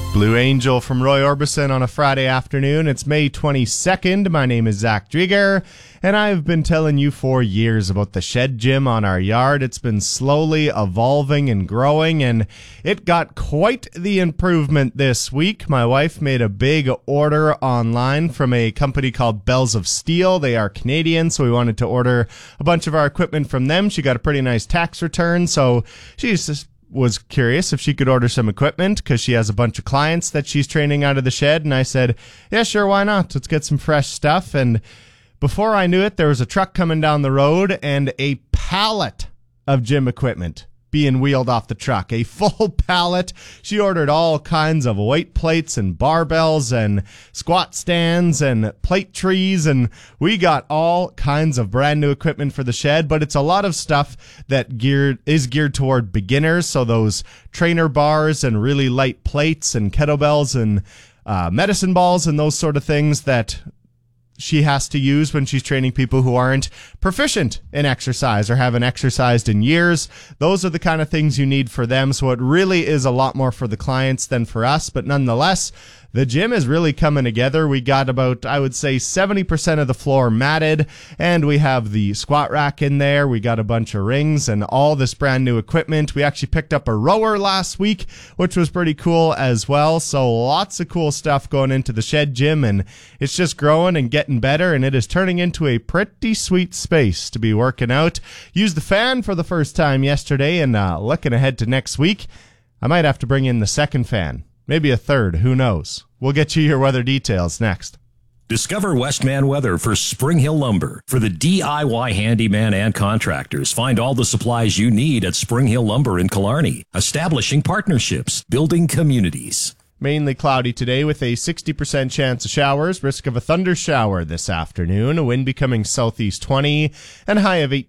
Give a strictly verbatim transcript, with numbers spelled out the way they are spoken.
Blue Angel from Roy Orbison on a Friday afternoon. It's May twenty-second. My name is Zach Drieger, and I've been telling you for years about the shed gym on our yard. It's been slowly evolving and growing, and it got quite the improvement this week. My wife made a big order online from a company called Bells of Steel. They are Canadian, so we wanted to order a bunch of our equipment from them. She got a pretty nice tax return, so she's just was curious if she could order some equipment because she has a bunch of clients that she's training out of the shed. And I said, yeah, sure, why not? Let's get some fresh stuff. And before I knew it, there was a truck coming down the road and a pallet of gym equipment being wheeled off the truck, a full pallet. She ordered all kinds of weight plates and barbells and squat stands and plate trees, and we got all kinds of brand new equipment for the shed, but it's a lot of stuff that geared is geared toward beginners, so those trainer bars and really light plates and kettlebells and uh, medicine balls and those sort of things that she has to use when she's training people who aren't proficient in exercise or haven't exercised in years. Those are the kind of things you need for them. So it really is a lot more for the clients than for us. But nonetheless, the gym is really coming together. We got about, I would say, seventy percent of the floor matted, and we have the squat rack in there. We got a bunch of rings and all this brand new equipment. We actually picked up a rower last week, which was pretty cool as well. So lots of cool stuff going into the shed gym, and it's just growing and getting better, and it is turning into a pretty sweet space to be working out. Used the fan for the first time yesterday, and uh, looking ahead to next week, I might have to bring in the second fan. Maybe a third, who knows? We'll get you your weather details next. Discover Westman Weather for Spring Hill Lumber. For the D I Y handyman and contractors, find all the supplies you need at Spring Hill Lumber in Killarney. Establishing partnerships, building communities. Mainly cloudy today with a sixty percent chance of showers, risk of a thunder shower this afternoon, a wind becoming southeast twenty, and high of eight.